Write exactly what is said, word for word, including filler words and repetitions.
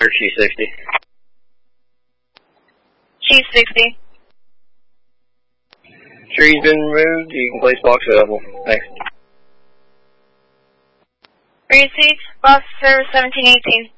Chief sixty. Chief sixty. Tree's been removed. You can place box available. Thanks. Received. Box service seventeen eighteen.